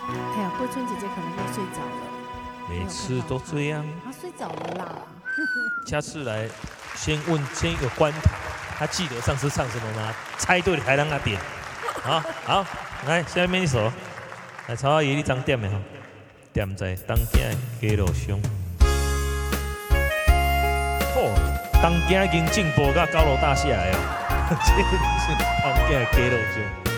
哎呀，桂春姐姐可能又睡着了。 每次都这样。 她睡着了啦。 下次来先一个关卡，他记得上次唱什么吗？猜对了还让他点。好，来下面一首，来曹阿姨你张点的吼，点在东京的街路上。东京已经进步到高楼大厦了哦，这是东京的街路上。